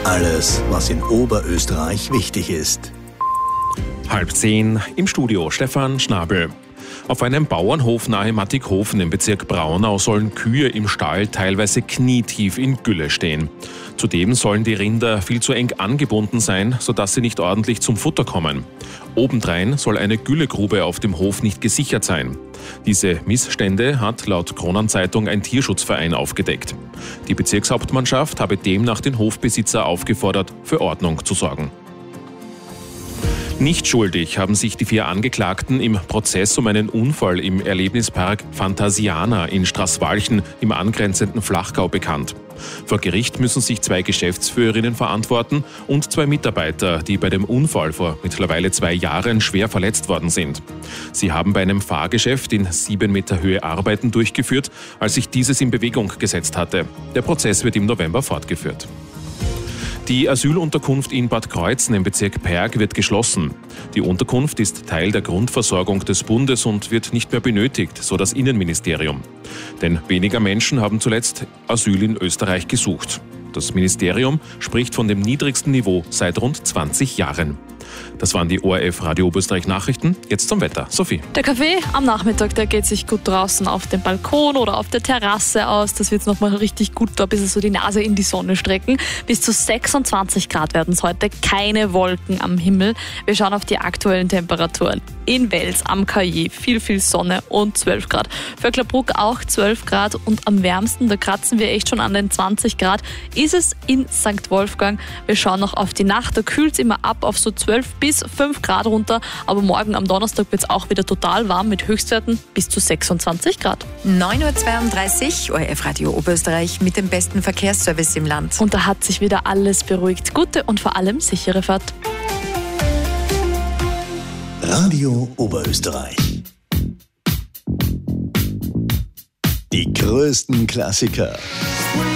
Alles, was in Oberösterreich wichtig ist. 9:30 im Studio Stefan Schnabel. Auf einem Bauernhof nahe Mattighofen im Bezirk Braunau sollen Kühe im Stall teilweise knietief in Gülle stehen. Zudem sollen die Rinder viel zu eng angebunden sein, sodass sie nicht ordentlich zum Futter kommen. Obendrein soll eine Güllegrube auf dem Hof nicht gesichert sein. Diese Missstände hat laut Kronenzeitung ein Tierschutzverein aufgedeckt. Die Bezirkshauptmannschaft habe demnach den Hofbesitzer aufgefordert, für Ordnung zu sorgen. Nicht schuldig haben sich die 4 Angeklagten im Prozess um einen Unfall im Erlebnispark Phantasiana in Straßwalchen im angrenzenden Flachgau bekannt. Vor Gericht müssen sich 2 Geschäftsführerinnen verantworten und 2 Mitarbeiter, die bei dem Unfall vor mittlerweile 2 Jahren schwer verletzt worden sind. Sie haben bei einem Fahrgeschäft in 7 Meter Höhe Arbeiten durchgeführt, als sich dieses in Bewegung gesetzt hatte. Der Prozess wird im November fortgeführt. Die Asylunterkunft in Bad Kreuzen im Bezirk Perg wird geschlossen. Die Unterkunft ist Teil der Grundversorgung des Bundes und wird nicht mehr benötigt, so das Innenministerium. Denn weniger Menschen haben zuletzt Asyl in Österreich gesucht. Das Ministerium spricht von dem niedrigsten Niveau seit rund 20 Jahren. Das waren die ORF Radio Oberösterreich Nachrichten. Jetzt zum Wetter. Sophie. Der Kaffee am Nachmittag, der geht sich gut draußen auf dem Balkon oder auf der Terrasse aus. Das wird nochmal richtig gut, da ein bisschen so die Nase in die Sonne strecken. Bis zu 26 Grad werden es heute. Keine Wolken am Himmel. Wir schauen auf die aktuellen Temperaturen. In Wels am KJ viel Sonne und 12 Grad. Vöcklerbruck auch 12 Grad und am wärmsten, da kratzen wir echt schon an den 20 Grad, ist es in St. Wolfgang. Wir schauen noch auf die Nacht, da kühlt es immer ab auf so 12 bis 5 Grad runter, aber morgen am Donnerstag wird es auch wieder total warm mit Höchstwerten bis zu 26 Grad. 9:32 Uhr, ORF Radio Oberösterreich mit dem besten Verkehrsservice im Land. Und da hat sich wieder alles beruhigt. Gute und vor allem sichere Fahrt. Radio Oberösterreich. Die größten Klassiker.